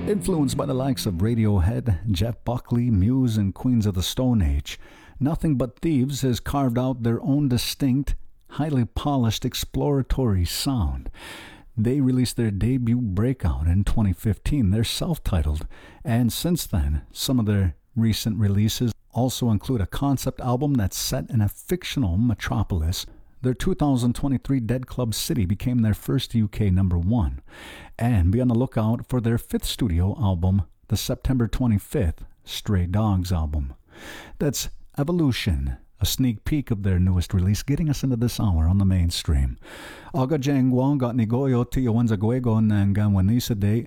Influenced by the likes of Radiohead, Jeff Buckley, Muse, and Queens of the Stone Age, Nothing But Thieves has carved out their own distinct, highly polished, exploratory sound. They released their debut Breakout in 2015. They're self-titled, and since then, some of their recent releases also include a concept album that's set in a fictional metropolis. Their 2023 Dead Club City became their first UK number one. And be on the lookout for their fifth studio album, the September 25th Stray Dogs album. That's Evolution, a sneak peek of their newest release, getting us into this hour on the mainstream. Aga jengwa got nigoyo tiyawanza guego nanganwanisa de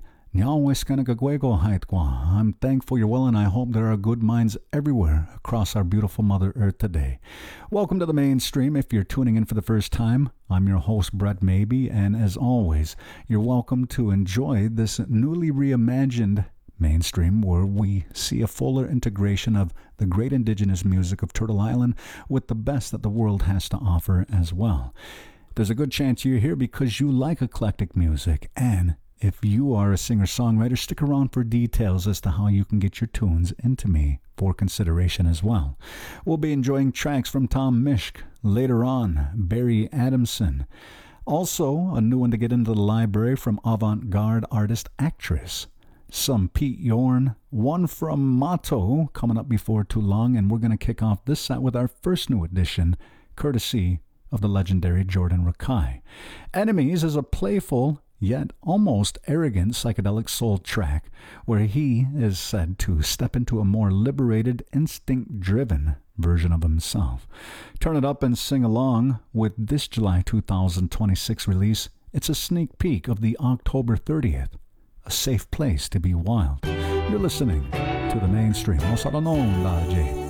I'm thankful you're well, and I hope there are good minds everywhere across our beautiful Mother Earth today. Welcome to the mainstream. If you're tuning in for the first time, I'm your host, Brett Maybe, and as always, you're welcome to enjoy this newly reimagined mainstream where we see a fuller integration of the great indigenous music of Turtle Island with the best that the world has to offer as well. There's a good chance you're here because you like eclectic music, and if you are a singer-songwriter, stick around for details as to how you can get your tunes into me for consideration as well. We'll be enjoying tracks from Tom Mishk, later on, Barry Adamson. Also, a new one to get into the library from avant-garde artist Actress. Some Pete Yorn, one from Motto coming up before too long, and we're going to kick off this set with our first new edition, courtesy of the legendary Jordan Rakei. Enemies is a playful yet almost arrogant psychedelic soul track where he is said to step into a more liberated, instinct-driven version of himself. Turn it up and sing along with this July 2026 release. It's a sneak peek of the October 30th, A Safe Place to Be Wild. You're listening to the mainstream. Also, I don't know,